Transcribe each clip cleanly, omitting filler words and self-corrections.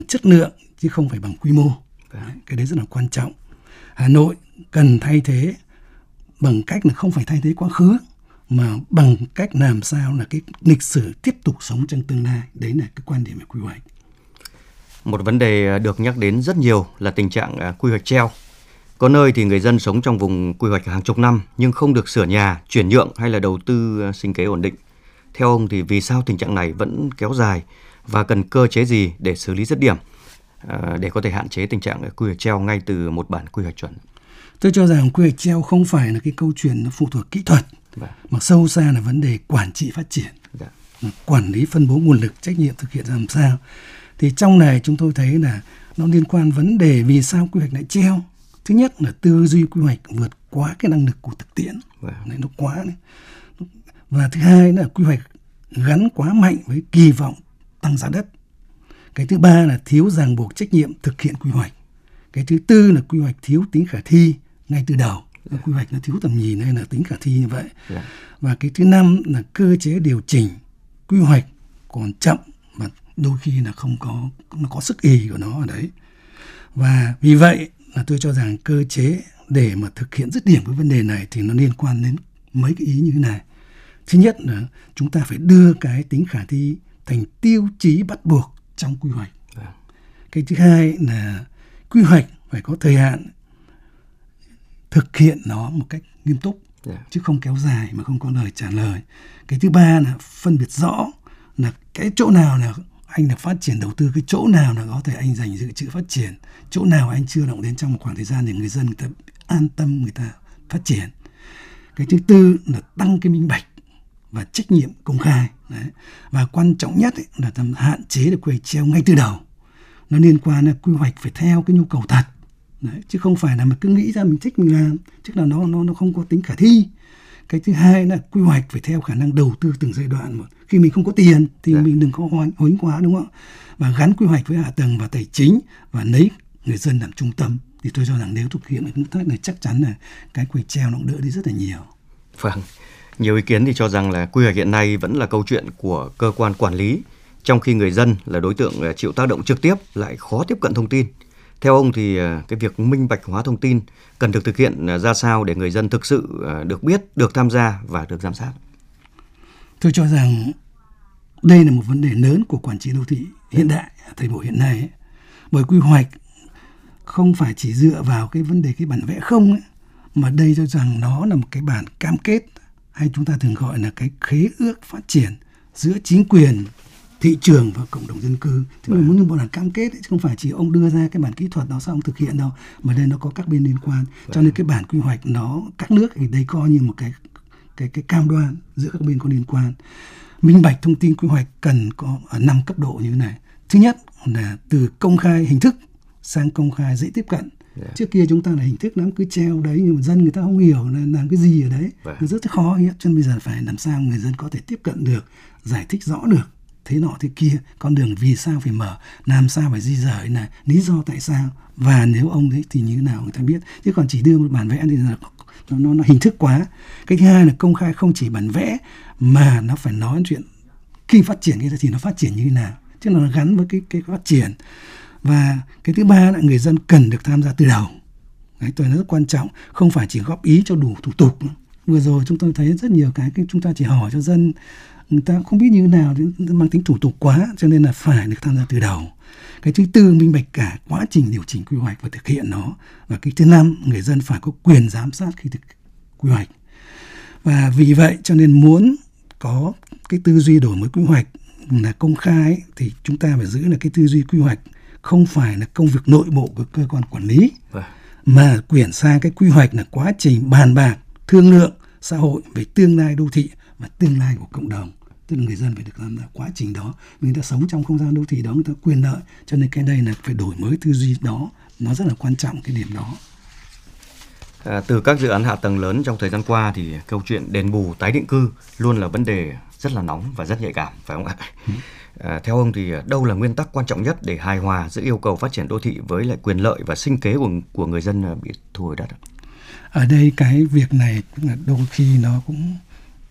chất lượng chứ không phải bằng quy mô. Cái đấy rất là quan trọng. Hà Nội cần thay thế bằng cách là không phải thay thế quá khứ, mà bằng cách làm sao là cái lịch sử tiếp tục sống trong tương lai. Đấy là cái quan điểm về quy hoạch. Một vấn đề được nhắc đến rất nhiều là tình trạng quy hoạch treo. Có nơi thì người dân sống trong vùng quy hoạch hàng chục năm nhưng không được sửa nhà, chuyển nhượng hay là đầu tư sinh kế ổn định. Theo ông thì vì sao tình trạng này vẫn kéo dài và cần cơ chế gì để xử lý dứt điểm để có thể hạn chế tình trạng quy hoạch treo ngay từ một bản quy hoạch chuẩn? Tôi cho rằng quy hoạch treo không phải là cái câu chuyện nó phụ thuộc kỹ thuật, mà sâu xa là vấn đề quản trị phát triển, quản lý phân bố nguồn lực, trách nhiệm thực hiện ra làm sao. Thì trong này chúng tôi thấy là nó liên quan vấn đề vì sao quy hoạch lại treo. Thứ nhất là tư duy quy hoạch vượt quá cái năng lực của thực tiễn, nó quá đấy. Và thứ hai là quy hoạch gắn quá mạnh với kỳ vọng tăng giá đất. Cái thứ ba là thiếu ràng buộc trách nhiệm thực hiện quy hoạch. Cái thứ tư là quy hoạch thiếu tính khả thi ngay từ đầu. Quy hoạch nó thiếu tầm nhìn hay là tính khả thi như vậy. Và cái thứ năm là cơ chế điều chỉnh quy hoạch còn chậm và đôi khi là nó có sức ì của nó ở đấy. Và vì vậy là tôi cho rằng cơ chế để mà thực hiện dứt điểm cái vấn đề này thì nó liên quan đến mấy cái ý như thế này. Thứ nhất là chúng ta phải đưa cái tính khả thi thành tiêu chí bắt buộc trong quy hoạch. Cái thứ hai là quy hoạch phải có thời hạn thực hiện nó một cách nghiêm túc, chứ không kéo dài mà không có lời trả lời. Cái thứ ba là phân biệt rõ là cái chỗ nào là anh được phát triển đầu tư, cái chỗ nào là có thể anh dành dự trữ phát triển, chỗ nào anh chưa động đến trong một khoảng thời gian để người dân người ta an tâm người ta phát triển. Cái thứ tư là tăng cái minh bạch và trách nhiệm công khai. Đấy. Và quan trọng nhất ấy, là hạn chế được quy hoạch treo ngay từ đầu. Nó liên quan là quy hoạch phải theo cái nhu cầu thật. Đấy. Chứ không phải là mình cứ nghĩ ra mình thích mình làm, chứ là nó không có tính khả thi. Cái thứ hai là quy hoạch phải theo khả năng đầu tư từng giai đoạn một. Khi mình không có tiền thì mình đừng có huánh quá, đúng không ạ? Và gắn quy hoạch với hạ tầng và tài chính và lấy người dân làm trung tâm. Thì tôi cho rằng nếu thực hiện được cái này chắc chắn là cái quy hoạch treo nó cũng đỡ đi rất là nhiều. Vâng. Nhiều ý kiến thì cho rằng là quy hoạch hiện nay vẫn là câu chuyện của cơ quan quản lý, trong khi người dân là đối tượng chịu tác động trực tiếp lại khó tiếp cận thông tin. Theo ông thì cái việc minh bạch hóa thông tin cần được thực hiện ra sao để người dân thực sự được biết, được tham gia và được giám sát? Tôi cho rằng đây là một vấn đề lớn của quản trị đô thị hiện đại, thời buổi hiện nay ấy. Bởi quy hoạch không phải chỉ dựa vào cái vấn đề cái bản vẽ không ấy, mà đây cho rằng nó là một cái bản cam kết, hay chúng ta thường gọi là cái khế ước phát triển giữa chính quyền, thị trường và cộng đồng dân cư. Thì mình muốn như một bản cam kết ấy, chứ không phải chỉ ông đưa ra cái bản kỹ thuật đó sao ông thực hiện đâu, mà đây nó có các bên liên quan. Cho nên cái bản quy hoạch nó các nước thì đây coi như một cái cam đoan giữa các bên có liên quan. Minh bạch thông tin quy hoạch cần có ở 5 cấp độ như thế này. Thứ nhất là từ công khai hình thức sang công khai dễ tiếp cận. Trước kia chúng ta là hình thức lắm, cứ treo đấy nhưng mà dân người ta không hiểu là làm cái gì ở đấy, nó rất khó hiểu. Cho nên bây giờ phải làm sao người dân có thể tiếp cận được, giải thích rõ được thế nọ thế kia, con đường vì sao phải mở, làm sao phải di rời, là lý do tại sao, và nếu ông đấy thì như thế nào người ta biết. Chứ còn chỉ đưa một bản vẽ thì là nó hình thức quá. Cái thứ hai là công khai không chỉ bản vẽ mà nó phải nói chuyện khi phát triển thì nó phát triển như thế nào, chứ nó gắn với cái phát triển. Và cái thứ ba là người dân cần được tham gia từ đầu. Đấy, tôi nói rất quan trọng, không phải chỉ góp ý cho đủ thủ tục. Vừa rồi chúng tôi thấy rất nhiều cái chúng ta chỉ hỏi cho dân, người ta không biết như thế nào, mang tính thủ tục quá, cho nên là phải được tham gia từ đầu. Cái thứ tư, minh bạch cả quá trình điều chỉnh quy hoạch và thực hiện nó. Và cái thứ năm, người dân phải có quyền giám sát khi thực quy hoạch. Và vì vậy cho nên muốn có cái tư duy đổi mới quy hoạch là công khai ấy, thì chúng ta phải giữ là cái tư duy quy hoạch không phải là công việc nội bộ của cơ quan quản lý, mà chuyển sang cái quy hoạch là quá trình bàn bạc, thương lượng xã hội về tương lai đô thị và tương lai của cộng đồng. Tức là người dân phải được tham gia quá trình đó. Người ta sống trong không gian đô thị đó, người ta quyền lợi. Cho nên cái đây là phải đổi mới tư duy đó. Nó rất là quan trọng cái điểm đó. Từ các dự án hạ tầng lớn trong thời gian qua thì câu chuyện đền bù tái định cư luôn là vấn đề rất là nóng và rất nhạy cảm, phải không ạ? Theo ông thì đâu là nguyên tắc quan trọng nhất để hài hòa giữa yêu cầu phát triển đô thị với lại quyền lợi và sinh kế của người dân bị thu hồi đất? Ở đây cái việc này đôi khi nó cũng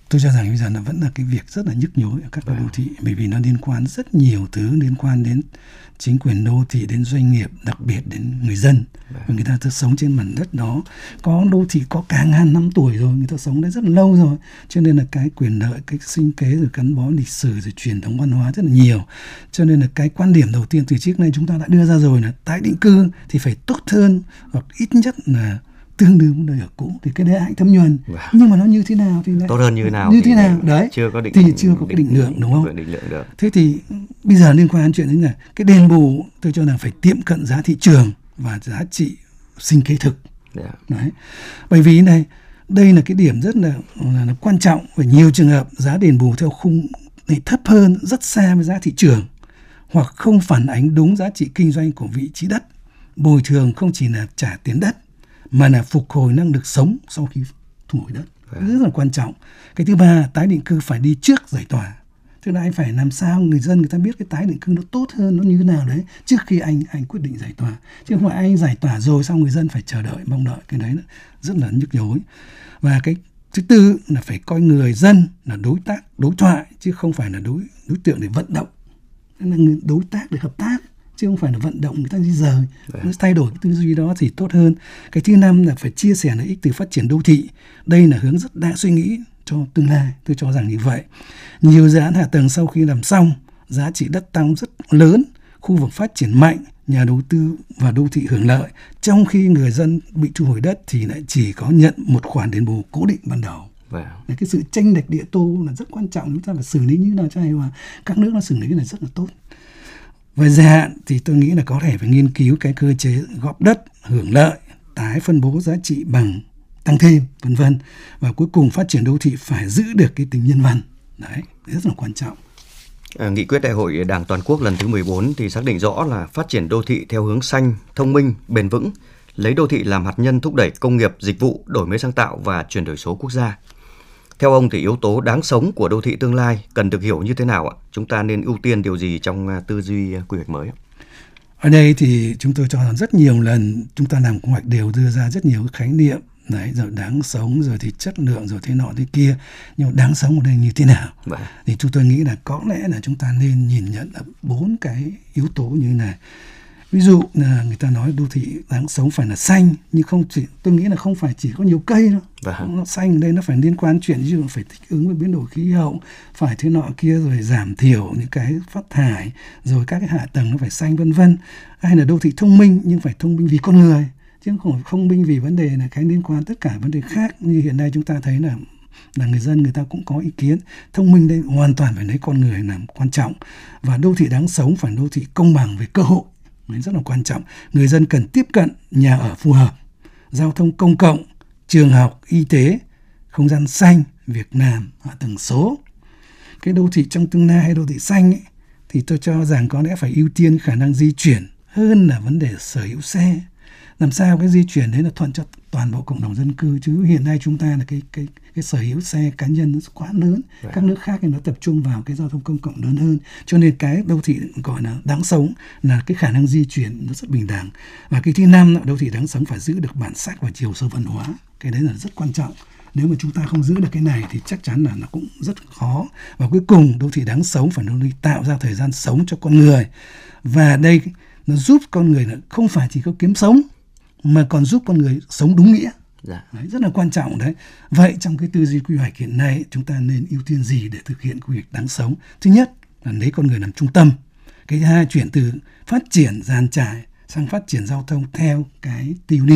tôi cho rằng bây giờ nó vẫn là cái việc rất là nhức nhối ở các đô thị, bởi vì nó liên quan rất nhiều thứ, liên quan đến chính quyền đô thị, đến doanh nghiệp, đặc biệt đến người dân. Người ta sống trên mảnh đất đó, có đô thị có cả ngàn năm tuổi rồi, người ta sống đấy rất là lâu rồi, cho nên là cái quyền lợi, cái sinh kế rồi gắn bó lịch sử rồi truyền thống văn hóa rất là nhiều. Cho nên là cái quan điểm đầu tiên từ trước nay chúng ta đã đưa ra rồi là tái định cư thì phải tốt hơn, hoặc ít nhất là tương đương với nơi ở cũ, thì cái đấy ai thấm nhuần. Nhưng mà nó như thế nào thì tốt hơn như thế nào đấy chưa có cái định lượng, đúng không? Định lượng được. Thế thì bây giờ liên quan đến chuyện đấy là cái đền bù, tôi cho rằng phải tiệm cận giá thị trường và giá trị sinh kế thực. Đấy. Bởi vì này, đây là cái điểm rất là quan trọng. Ở nhiều trường hợp giá đền bù theo khung này thấp hơn rất xa với giá thị trường, hoặc không phản ánh đúng giá trị kinh doanh của vị trí đất. Bồi thường không chỉ là trả tiền đất mà là phục hồi năng lực sống sau khi thu hồi đất. Rất là quan trọng. Cái thứ ba, tái định cư phải đi trước giải tỏa. Tức là anh phải làm sao người dân người ta biết cái tái định cư nó tốt hơn, nó như thế nào đấy trước khi anh quyết định giải tỏa. Chứ không phải anh giải tỏa rồi xong người dân phải chờ đợi, mong đợi, cái đấy rất là nhức nhối. Và cái thứ tư là phải coi người dân là đối tác, đối thoại, chứ không phải là đối tượng để vận động. Là đối tác để hợp tác, chứ không phải là vận động người ta di rời. Nó thay đổi cái tư duy đó thì tốt hơn. Cái thứ năm là phải chia sẻ lợi ích từ phát triển đô thị. Đây là hướng rất đa suy nghĩ cho tương lai, tôi cho rằng như vậy. Nhiều dự án hạ tầng sau khi làm xong, giá trị đất tăng rất lớn, khu vực phát triển mạnh, nhà đầu tư và đô thị hưởng lợi, trong khi người dân bị thu hồi đất thì lại chỉ có nhận một khoản đền bù cố định ban đầu. Cái sự chênh lệch địa tô là rất quan trọng, chúng ta phải xử lý như thế nào cho hài hòa. Các nước nó xử lý cái này rất là tốt. Về dài hạn thì tôi nghĩ là có thể phải nghiên cứu cái cơ chế góp đất, hưởng lợi, tái phân bố giá trị bằng tăng thêm, vân vân. Và cuối cùng phát triển đô thị phải giữ được cái tính nhân văn. Đấy, rất là quan trọng. Nghị quyết Đại hội Đảng Toàn quốc lần thứ 14 thì xác định rõ là phát triển đô thị theo hướng xanh, thông minh, bền vững, lấy đô thị làm hạt nhân thúc đẩy công nghiệp, dịch vụ, đổi mới sáng tạo và chuyển đổi số quốc gia. Theo ông thì yếu tố đáng sống của đô thị tương lai cần được hiểu như thế nào ạ? Chúng ta nên ưu tiên điều gì trong tư duy quy hoạch mới? Ở đây thì chúng tôi cho rằng rất nhiều lần chúng ta làm quy hoạch đều đưa ra rất nhiều khái niệm. Đấy, rồi đáng sống, rồi thì chất lượng, rồi thế nọ thế kia. Nhưng đáng sống ở đây như thế nào? Thì chúng tôi nghĩ là có lẽ là chúng ta nên nhìn nhận ở 4 cái yếu tố như thế này. Ví dụ là người ta nói đô thị đáng sống phải là xanh, nhưng tôi nghĩ là không phải chỉ có nhiều cây đâu. Nó xanh ở đây nó phải liên quan chuyện như phải thích ứng với biến đổi khí hậu, phải thế nọ kia, rồi giảm thiểu những cái phát thải, rồi các cái hạ tầng nó phải xanh, vân vân. Hay là đô thị thông minh, nhưng phải thông minh vì con người, chứ không thông minh vì vấn đề là cái liên quan tất cả vấn đề khác. Như hiện nay chúng ta thấy là người dân người ta cũng có ý kiến thông minh đây hoàn toàn phải lấy con người làm quan trọng. Và đô thị đáng sống phải đô thị công bằng về cơ hội, rất là quan trọng. Người dân cần tiếp cận nhà ở phù hợp, giao thông công cộng, trường học, y tế, không gian xanh, việc làm, hạ tầng số. Cái đô thị trong tương lai hay đô thị xanh ấy, thì tôi cho rằng có lẽ phải ưu tiên khả năng di chuyển hơn là vấn đề sở hữu xe. Làm sao cái di chuyển đấy là thuận cho toàn bộ cộng đồng dân cư, chứ hiện nay chúng ta là cái sở hữu xe cá nhân nó quá lớn. Các nước khác thì nó tập trung vào cái giao thông công cộng lớn hơn, cho nên cái đô thị gọi là đáng sống là cái khả năng di chuyển nó rất bình đẳng. Và cái thứ năm là đô thị đáng sống phải giữ được bản sắc và chiều sâu văn hóa, cái đấy là rất quan trọng. Nếu mà chúng ta không giữ được cái này thì chắc chắn là nó cũng rất khó. Và cuối cùng đô thị đáng sống phải đô thị tạo ra thời gian sống cho con người, và đây nó giúp con người là không phải chỉ có kiếm sống mà còn giúp con người sống đúng nghĩa. Đấy, rất là quan trọng đấy. Vậy trong cái tư duy quy hoạch hiện nay chúng ta nên ưu tiên gì để thực hiện quy hoạch đáng sống? Thứ nhất là lấy con người làm trung tâm. Cái thứ hai, chuyển từ phát triển dàn trải sang phát triển giao thông theo cái TOD.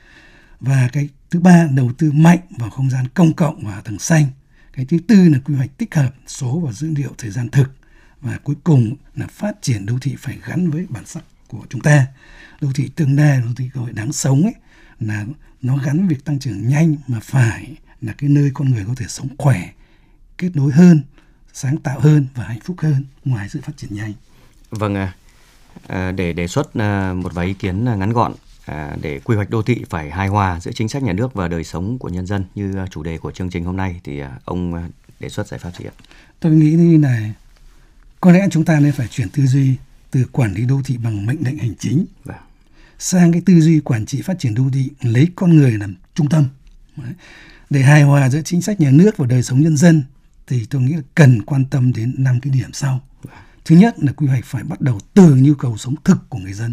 Và cái thứ ba, đầu tư mạnh vào không gian công cộng và hạ tầng xanh. Cái thứ tư là quy hoạch tích hợp số và dữ liệu thời gian thực. Và cuối cùng là phát triển đô thị phải gắn với bản sắc của chúng ta. Đô thị tương lai, đô thị gọi đáng sống ấy, là nó gắn với việc tăng trưởng nhanh, mà phải là cái nơi con người có thể sống khỏe, kết nối hơn, sáng tạo hơn và hạnh phúc hơn ngoài sự phát triển nhanh. Vâng, để đề xuất một vài ý kiến ngắn gọn để quy hoạch đô thị phải hài hòa giữa chính sách nhà nước và đời sống của nhân dân như chủ đề của chương trình hôm nay, thì ông đề xuất giải pháp gì ạ? Tôi nghĩ như này, có lẽ chúng ta nên phải chuyển tư duy từ quản lý đô thị bằng mệnh lệnh hành chính sang cái tư duy quản trị phát triển đô thị lấy con người làm trung tâm. Đấy. để hài hòa giữa chính sách nhà nước và đời sống nhân dân thì tôi nghĩ là cần quan tâm đến 5 cái điểm sau. Thứ nhất là quy hoạch phải bắt đầu từ nhu cầu sống thực của người dân.